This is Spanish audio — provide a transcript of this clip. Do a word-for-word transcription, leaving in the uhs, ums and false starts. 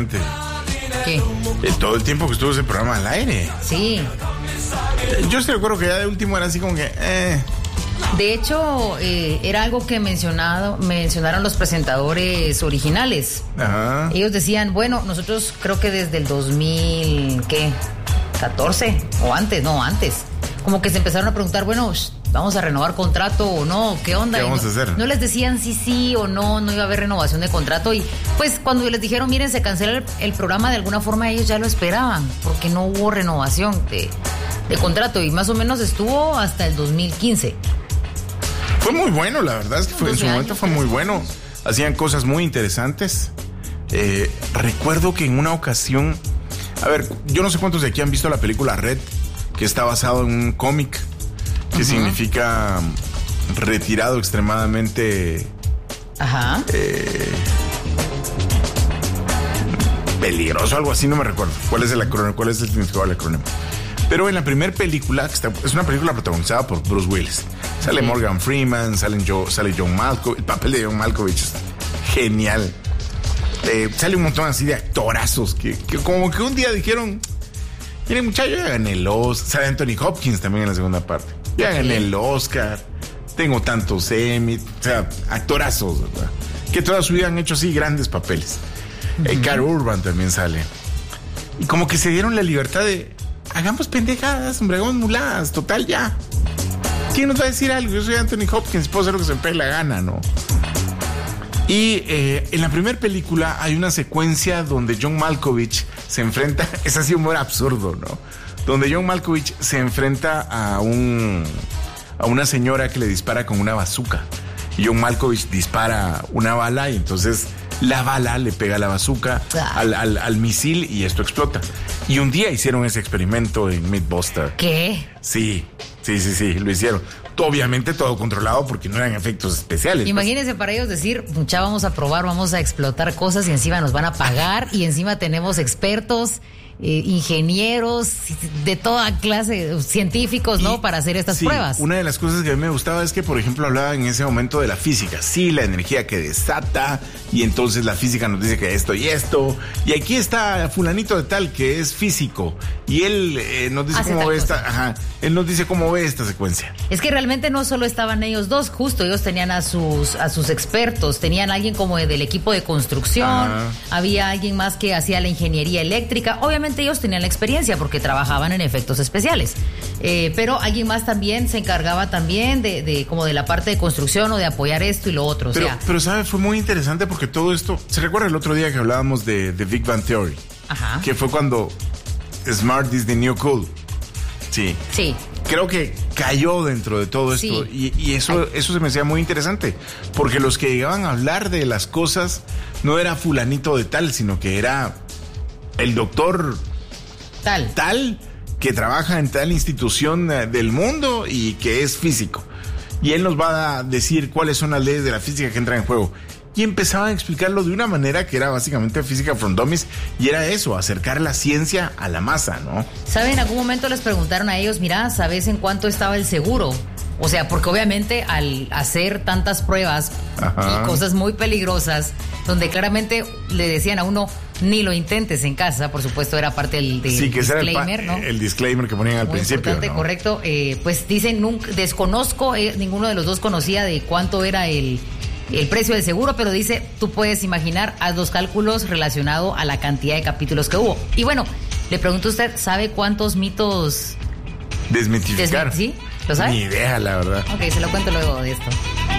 ¿Qué? Eh, todo el tiempo que estuvo ese programa al aire. Sí. Eh, yo sí recuerdo que ya de último era así como que... Eh. De hecho, eh, era algo que mencionado, mencionaron los presentadores originales. Ajá. Ellos decían, bueno, nosotros creo que desde el dos mil, ¿qué? catorce o antes, no, antes. Como que se empezaron a preguntar, bueno, vamos a renovar contrato o no, ¿qué onda? ¿Qué vamos no, a hacer? No les decían sí, sí o no, no iba a haber renovación de contrato. Y pues cuando les dijeron, miren, se cancela el, el programa, de alguna forma ellos ya lo esperaban, porque no hubo renovación de, de contrato. Y más o menos estuvo hasta el dos mil quince. Fue muy bueno, la verdad es que fue, en su momento fue muy bueno. Hacían cosas muy interesantes. Eh, recuerdo que en una ocasión, a ver, yo no sé cuántos de aquí han visto la película Red, que está basado en un cómic, que uh-huh. significa retirado extremadamente... Ajá. Eh, peligroso, algo así, no me recuerdo. ¿Cuál es el acrónimo? ¿Cuál es el significado del acrónimo? Pero en la primera película, que está, es una película protagonizada por Bruce Willis. Sale Morgan Freeman, sale, Joe, sale John Malkovich. El papel de John Malkovich es genial. Eh, sale un montón así de actorazos que, que como que un día dijeron, miren muchachos, ya gané el Oscar. Sale Anthony Hopkins también en la segunda parte. Ya okay. gané el Oscar. Tengo tantos Emmy. O sea, actorazos, ¿verdad? Que toda su vida han hecho así grandes papeles. Uh-huh. eh, Karl Urban también sale. Y como que se dieron la libertad de... Hagamos pendejadas, hombre, hagamos muladas, total, ya. ¿Quién nos va a decir algo? Yo soy Anthony Hopkins, puedo hacer lo que se me pegue la gana, ¿no? Y eh, en la primera película hay una secuencia donde John Malkovich se enfrenta, es así un humor absurdo, ¿no? Donde John Malkovich se enfrenta a un a una señora que le dispara con una bazooka. Y John Malkovich dispara una bala y entonces la bala le pega a la bazooka, ah. al, al, al misil y esto explota. Y un día hicieron ese experimento en Mythbuster. ¿Qué? Sí, sí, sí, sí, lo hicieron. Obviamente todo controlado porque no eran efectos especiales. Imagínense pues. Para ellos decir, mucha, vamos a probar, vamos a explotar cosas y encima nos van a pagar y encima tenemos expertos, eh, ingenieros, de toda clase, científicos, y, ¿no? Para hacer estas sí, pruebas. Una de las cosas que a mí me gustaba es que, por ejemplo, hablaba en ese momento de la física. Sí, la energía que desata y entonces la física nos dice que esto y esto. Y aquí está fulanito de tal que es físico y él eh, nos dice Hace cómo ve esta, ajá, él nos dice cómo ve esta secuencia. Es que realmente no solo estaban ellos dos, justo ellos tenían a sus a sus expertos, tenían a alguien como del equipo de construcción, ajá. había alguien más que hacía la ingeniería eléctrica. Obviamente ellos tenían la experiencia porque trabajaban en efectos especiales, eh, pero alguien más también se encargaba también de, de como de la parte de construcción o de apoyar esto y lo otro. Pero, o sea, pero ¿sabes? Fue muy interesante porque todo esto, ¿se recuerda el otro día que hablábamos de, de Big Bang Theory? Ajá. Que fue cuando Smart is the new cool. Sí. Sí. Creo que cayó dentro de todo esto, sí. y, y eso, eso se me hacía muy interesante, porque los que llegaban a hablar de las cosas no era fulanito de tal, sino que era el doctor tal, tal que trabaja en tal institución del mundo y que es físico. Y él nos va a decir cuáles son las leyes de la física que entran en juego. Y empezaban a explicarlo de una manera que era básicamente física from dummies, y era eso, acercar la ciencia a la masa, ¿no? ¿Saben? En algún momento les preguntaron a ellos, mira, ¿sabes en cuánto estaba el seguro? O sea, porque obviamente al hacer tantas pruebas Ajá. y cosas muy peligrosas, donde claramente le decían a uno, ni lo intentes en casa, por supuesto era parte del, del sí, que disclaimer, era el, ¿no? El disclaimer que ponían al muy principio, importante, ¿no? Correcto, eh, pues dicen, nunca, desconozco, eh, ninguno de los dos conocía de cuánto era el... el precio del seguro, pero dice, tú puedes imaginar, haz los cálculos relacionados a la cantidad de capítulos que hubo. Y bueno, le pregunto a usted, ¿sabe cuántos mitos desmitificar? Desmi- ¿Sí? ¿Lo sabe? Ni idea, la verdad. Ok, se lo cuento luego de esto.